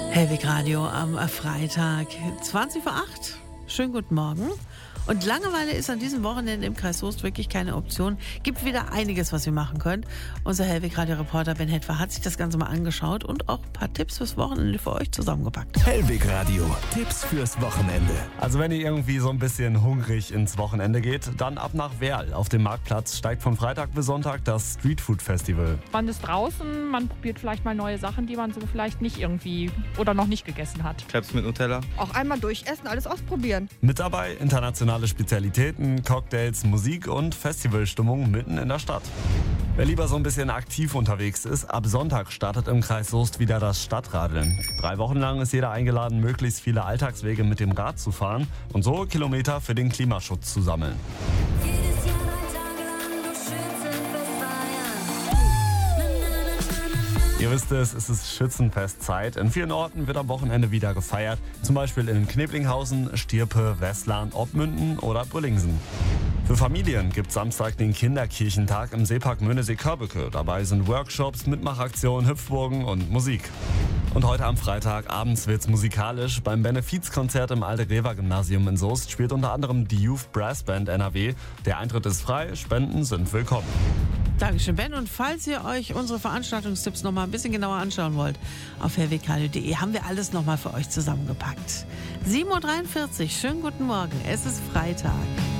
Hellwig Radio am Freitag, 20 vor 8. Schönen guten Morgen. Und Langeweile ist an diesem Wochenende im Kreis Soest wirklich keine Option. Gibt wieder einiges, was ihr machen könnt. Unser Hellwig-Radio-Reporter Ben Hetwer hat sich das Ganze mal angeschaut und auch ein paar Tipps fürs Wochenende für euch zusammengepackt. Hellwig-Radio, Tipps fürs Wochenende. Also wenn ihr irgendwie so ein bisschen hungrig ins Wochenende geht, dann ab nach Werl. Auf dem Marktplatz steigt von Freitag bis Sonntag das Streetfood-Festival. Man ist draußen, man probiert vielleicht mal neue Sachen, die man so vielleicht nicht irgendwie oder noch nicht gegessen hat. Crepes mit Nutella. Auch einmal durchessen, alles ausprobieren. Mit dabei internationale Spezialitäten, Cocktails, Musik und Festivalstimmung mitten in der Stadt. Wer lieber so ein bisschen aktiv unterwegs ist, ab Sonntag startet im Kreis Soest wieder das Stadtradeln. 3 Wochen lang ist jeder eingeladen, möglichst viele Alltagswege mit dem Rad zu fahren und so Kilometer für den Klimaschutz zu sammeln. Ihr wisst es ist Schützenfestzeit. In vielen Orten wird am Wochenende wieder gefeiert. Zum Beispiel in Kneblinghausen, Stierpe, Westland, Obmünden oder Brüllingsen. Für Familien gibt Samstag den Kinderkirchentag im Seepark Möhnesee-Körbeke. Dabei sind Workshops, Mitmachaktionen, Hüpfburgen und Musik. Und heute am Freitag abends wird's musikalisch. Beim Benefizkonzert im Alte-Rever-Gymnasium in Soest spielt unter anderem die Youth Brass Band NRW. Der Eintritt ist frei, Spenden sind willkommen. Dankeschön, Ben. Und falls ihr euch unsere Veranstaltungstipps noch mal ein bisschen genauer anschauen wollt, auf hellwegradio.de haben wir alles noch mal für euch zusammengepackt. 7.43 Uhr, schönen guten Morgen. Es ist Freitag.